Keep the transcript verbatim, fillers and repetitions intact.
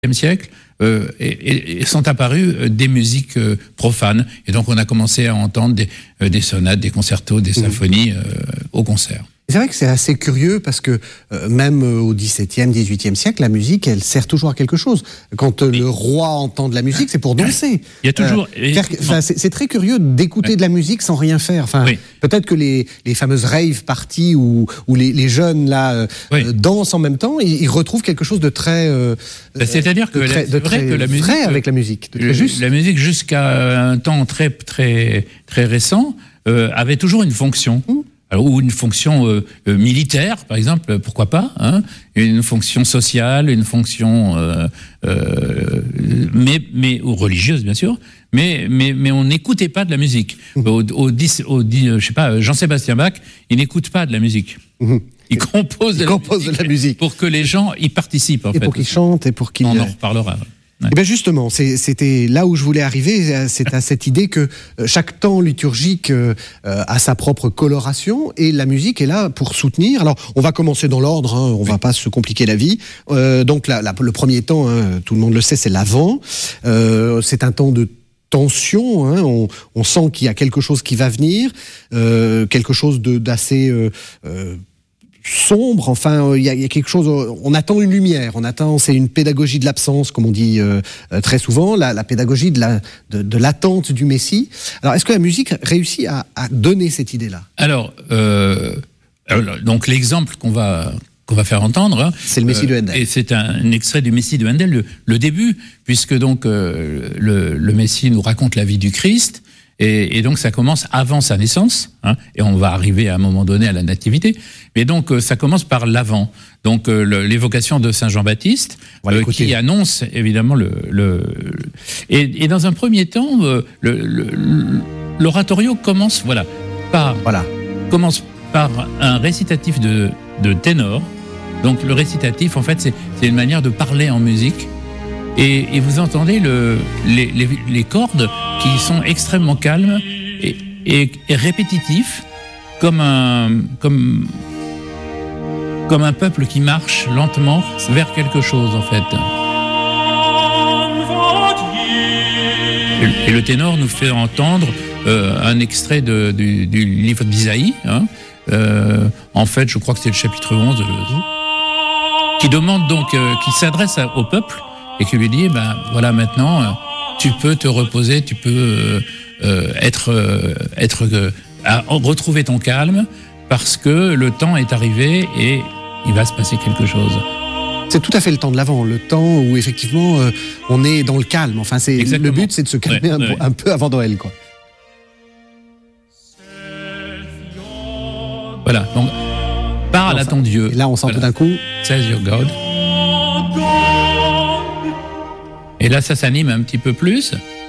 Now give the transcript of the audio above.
dix-septième siècle, euh, et, et sont apparues des musiques euh, profanes. Et donc, on a commencé à entendre des, euh, des sonates, des concertos, des symphonies euh, au concert. C'est vrai que c'est assez curieux parce que euh, même au dix-septième, dix-huitième siècle, la musique, elle sert toujours à quelque chose. Quand euh, le roi entend de la musique, c'est pour danser. Il y a toujours... Euh, faire, c'est, c'est très curieux d'écouter ouais. de la musique sans rien faire. Enfin, oui. Peut-être que les, les fameuses rave parties où, où les, les jeunes là euh, oui. euh, dansent en même temps, ils, ils retrouvent quelque chose de très... Euh, C'est-à-dire que, de très, la, de très que la musique... Vrai avec la musique. De très le, juste. La musique, jusqu'à un temps très, très, très récent, euh, avait toujours une fonction. Mmh. Alors, ou une fonction euh, euh, militaire, par exemple, pourquoi pas, hein, une fonction sociale, une fonction, euh, euh, mais, mais ou religieuse bien sûr, mais mais mais on n'écoutait pas de la musique. Mmh. Au, au, dix, au dix, je sais pas, Jean-Sébastien Bach, il n'écoute pas de la musique. Mmh. Il compose, de, il la compose musique de la musique pour que les gens y participent. En et fait. pour qu'ils chantent et pour qu'ils. On en reparlera. Ouais. Et bien justement, c'est, c'était là où je voulais arriver, c'est à cette idée que chaque temps liturgique euh, a sa propre coloration et la musique est là pour soutenir. Alors, on va commencer dans l'ordre, hein, on oui. va pas se compliquer la vie. Euh, donc, la, la, le premier temps, hein, tout le monde le sait, c'est l'Avent. Euh, c'est un temps de tension, hein, on, on sent qu'il y a quelque chose qui va venir, euh, quelque chose de, d'assez... Euh, euh, sombre, enfin, il y, y a quelque chose, on attend une lumière, on attend, c'est une pédagogie de l'absence, comme on dit euh, très souvent, la, la pédagogie de, la, de, de l'attente du Messie. Alors, est-ce que la musique réussit à, à donner cette idée-là ? Alors, euh, alors, donc l'exemple qu'on va... qu'on va faire entendre. Hein, c'est le Messie euh, de Handel. Et c'est un, un extrait du Messie de Handel, le, le début, puisque donc euh, le, le Messie nous raconte la vie du Christ, et, et donc ça commence avant sa naissance, hein, et on va arriver à un moment donné à la nativité, mais donc euh, ça commence par l'avant, donc euh, le, l'évocation de Saint Jean-Baptiste, euh, qui annonce évidemment le... le et, et dans un premier temps, euh, le, le, l'oratorio commence, voilà, par, voilà. commence par un récitatif de, de ténor. Donc le récitatif, en fait, c'est, c'est une manière de parler en musique. Et, et vous entendez le, les, les, les cordes qui sont extrêmement calmes et, et, et répétitifs, comme un, comme, comme un peuple qui marche lentement vers quelque chose, en fait. Et, et le ténor nous fait entendre euh, un extrait de, du, du livre d'Isaïe, hein, euh, en fait, je crois que c'est le chapitre onze, le, qui demande donc, euh, qui s'adresse à, au peuple et qui lui dit, ben voilà, maintenant, euh, tu peux te reposer, tu peux euh, euh, être, euh, être, euh, à, retrouver ton calme, parce que le temps est arrivé et il va se passer quelque chose. C'est tout à fait le temps de l'Avent, le temps où effectivement euh, on est dans le calme. Enfin, c'est Exactement. Le but, c'est de se calmer ouais, un, ouais. un peu avant Noël, quoi. Voilà, donc, parle enfin, à ton Dieu. Et là, on sent voilà. tout d'un coup... Says your God. Et là, ça s'anime un petit peu plus.